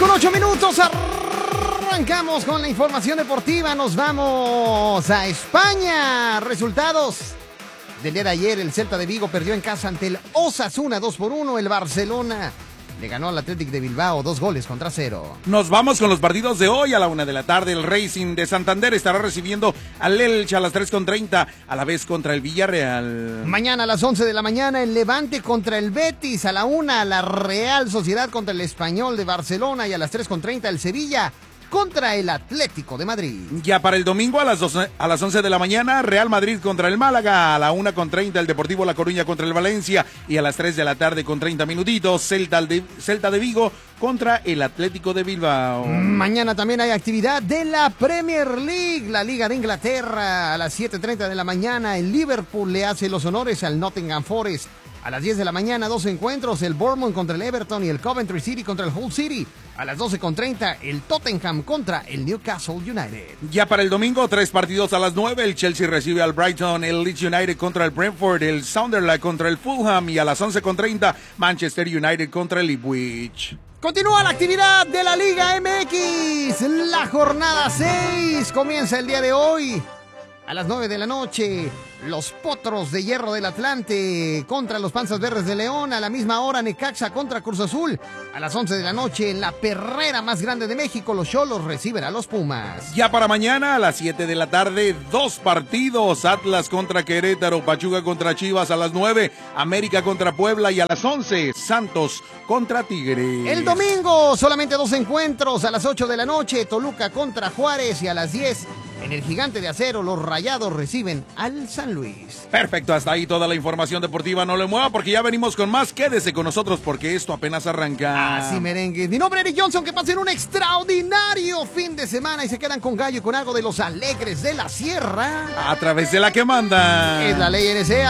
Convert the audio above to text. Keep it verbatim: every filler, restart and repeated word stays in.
con ocho minutos. Arrancamos con la información deportiva. Nos vamos a España. Resultados del día de ayer. El Celta de Vigo perdió en casa ante el Osasuna dos por uno. El Barcelona le ganó al Athletic de Bilbao dos goles contra cero. Nos vamos con los partidos de hoy. A la una de la tarde el Racing de Santander estará recibiendo al Elche a las tres con treinta, a la vez contra el Villarreal. Mañana a las once de la mañana el Levante contra el Betis, a la una la Real Sociedad contra el Español de Barcelona y a las tres con treinta el Sevilla contra el Atlético de Madrid. Ya para el domingo a las, doce, a las once de la mañana, Real Madrid contra el Málaga, a la una con treinta el Deportivo La Coruña contra el Valencia y a las tres de la tarde con treinta minutitos, Celta de, Celta de Vigo contra el Atlético de Bilbao. Mañana también hay actividad de la Premier League, la Liga de Inglaterra, a las siete treinta de la mañana el Liverpool le hace los honores al Nottingham Forest. A las diez de la mañana, dos encuentros, el Bournemouth contra el Everton y el Coventry City contra el Hull City. A las doce con treinta, el Tottenham contra el Newcastle United. Ya para el domingo, tres partidos a las nueve, el Chelsea recibe al Brighton, el Leeds United contra el Brentford, el Sunderland contra el Fulham y a las once con treinta, Manchester United contra el Ipswich. Continúa la actividad de la Liga M X. La jornada seis comienza el día de hoy. A las nueve de la noche, los Potros de Hierro del Atlante contra los Panzas Verdes de León. A la misma hora, Necaxa contra Cruz Azul. A las once de la noche, en la perrera más grande de México, los Xolos reciben a los Pumas. Ya para mañana, a las siete de la tarde, dos partidos. Atlas contra Querétaro, Pachuca contra Chivas a las nueve, América contra Puebla y a las once, Santos contra Tigres. El domingo, solamente dos encuentros. A las ocho de la noche, Toluca contra Juárez y a las diez, en el Gigante de Acero, los Rayados reciben al San Luis. Perfecto, hasta ahí toda la información deportiva. No le mueva porque ya venimos con más. Quédese con nosotros porque esto apenas arranca. Así merengue. Mi nombre es Eric Johnson. Que pasen un extraordinario fin de semana y se quedan con Gallo y con algo de los Alegres de la Sierra. A través de la que manda. Es la ley N C A.